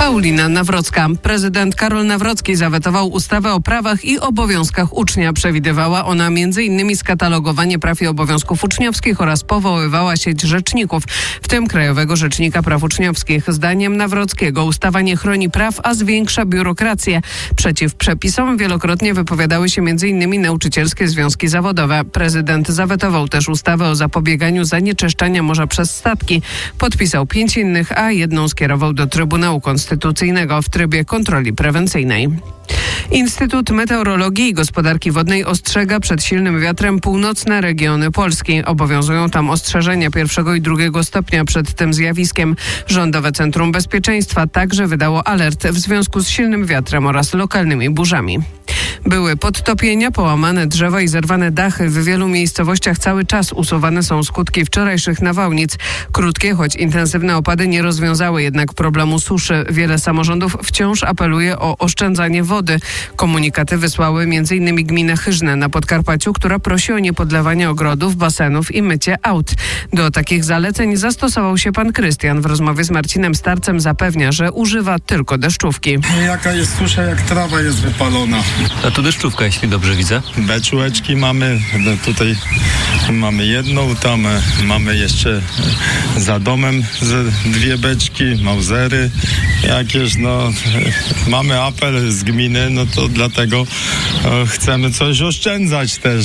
Paulina Nawrocka. Prezydent Karol Nawrocki zawetował ustawę o prawach i obowiązkach ucznia. Przewidywała ona m.in. skatalogowanie praw i obowiązków uczniowskich oraz powoływała sieć rzeczników, w tym Krajowego Rzecznika Praw Uczniowskich. Zdaniem Nawrockiego ustawa nie chroni praw, a zwiększa biurokrację. Przeciw przepisom wielokrotnie wypowiadały się m.in. nauczycielskie związki zawodowe. Prezydent zawetował też ustawę o zapobieganiu zanieczyszczania morza przez statki. Podpisał 5 innych, a jedną skierował do Trybunału Konstytucyjnego w trybie kontroli prewencyjnej. Instytut Meteorologii i Gospodarki Wodnej ostrzega przed silnym wiatrem północne regiony Polski. Obowiązują tam ostrzeżenia 1. i 2. stopnia przed tym zjawiskiem. Rządowe Centrum Bezpieczeństwa także wydało alert w związku z silnym wiatrem oraz lokalnymi burzami. Były podtopienia, połamane drzewa i zerwane dachy. W wielu miejscowościach cały czas usuwane są skutki wczorajszych nawałnic. Krótkie, choć intensywne opady nie rozwiązały jednak problemu suszy. Wiele samorządów wciąż apeluje o oszczędzanie wody. Komunikaty wysłały m.in. gminę Hyżne na Podkarpaciu, która prosi o niepodlewanie ogrodów, basenów i mycie aut. Do takich zaleceń zastosował się pan Krystian. W rozmowie z Marcinem Starcem zapewnia, że używa tylko deszczówki. Jaka jest susza, jak trawa jest wypalona. A tu deszczówka, jeśli dobrze widzę. Beczułeczki mamy, tutaj mamy jedną, tam mamy jeszcze za domem 2 beczki, mauzery jakieś, mamy apel z gminy, to dlatego chcemy coś oszczędzać też,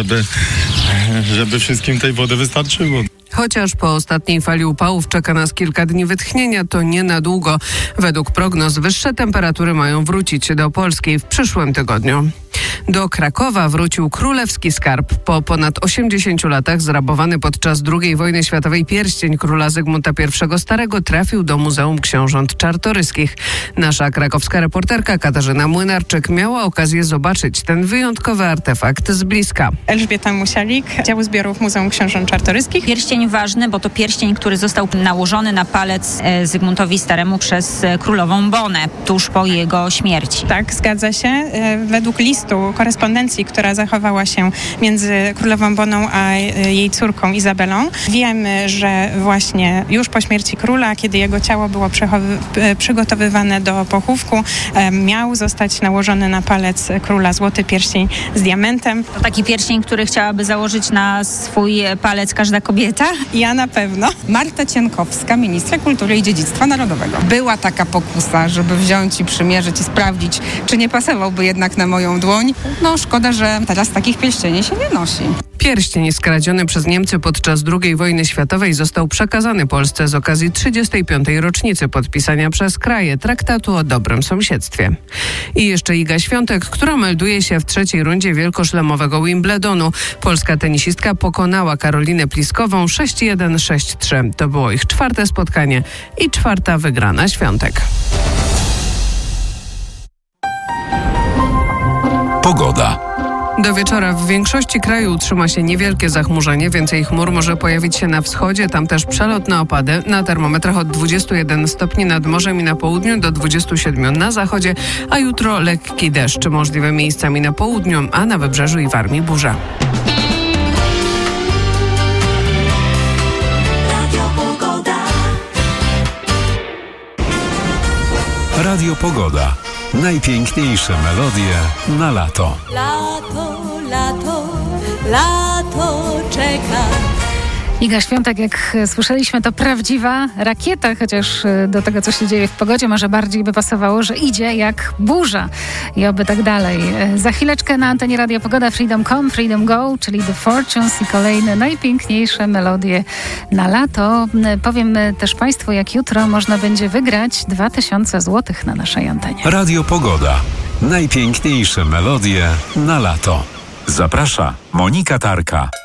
żeby wszystkim tej wody wystarczyło. Chociaż po ostatniej fali upałów czeka nas kilka dni wytchnienia, to nie na długo. Według prognoz wyższe temperatury mają wrócić do Polski w przyszłym tygodniu. Do Krakowa wrócił królewski skarb. Po ponad 80 latach zrabowany podczas II wojny światowej pierścień króla Zygmunta I Starego trafił do Muzeum Książąt Czartoryskich. Nasza krakowska reporterka Katarzyna Młynarczyk miała okazję zobaczyć ten wyjątkowy artefakt z bliska. Elżbieta Musialik, Dział Zbiorów Muzeum Książąt Czartoryskich. Pierścień ważny, bo to pierścień, który został nałożony na palec Zygmuntowi Staremu przez królową Bonę tuż po jego śmierci. Tak, zgadza się. Według listu korespondencji, która zachowała się między królową Boną a jej córką Izabelą, wiemy, że właśnie już po śmierci króla, kiedy jego ciało było przygotowywane do pochówku, miał zostać nałożony na palec króla złoty pierścień z diamentem. To taki pierścień, który chciałaby założyć na swój palec każda kobieta? Ja na pewno. Marta Cienkowska, ministra kultury i dziedzictwa narodowego. Była taka pokusa, żeby wziąć i przymierzyć i sprawdzić, czy nie pasowałby jednak na moją dłoń. Szkoda, że teraz takich pierścieni się nie nosi. Pierścień skradziony przez Niemcy podczas II wojny światowej został przekazany Polsce z okazji 35. rocznicy podpisania przez kraje traktatu o dobrym sąsiedztwie. I jeszcze Iga Świątek, która melduje się w 3. rundzie wielkoszlemowego Wimbledonu. Polska tenisistka pokonała Karolinę Pliskową 6-1, 6-3. To było ich 4. spotkanie i 4. wygrana Świątek. Pogoda. Do wieczora w większości kraju utrzyma się niewielkie zachmurzenie. Więcej chmur może pojawić się na wschodzie, tam też przelotne opady. Na termometrach od 21 stopni nad morzem i na południu do 27 na zachodzie, a jutro lekki deszcz, możliwe miejscami na południu, a na wybrzeżu i Warmii burza. Radio Pogoda. Najpiękniejsze melodie na lato. Lato, lato, lato czeka. Iga Świątek, jak słyszeliśmy, to prawdziwa rakieta, chociaż do tego, co się dzieje w pogodzie, może bardziej by pasowało, że idzie jak burza i oby tak dalej. Za chwileczkę na antenie Radia Pogoda Freedom Come, Freedom Go, czyli The Fortunes i kolejne najpiękniejsze melodie na lato. Powiem też Państwu, jak jutro można będzie wygrać 2000 zł na naszej antenie. Radio Pogoda. Najpiękniejsze melodie na lato. Zaprasza Monika Tarka.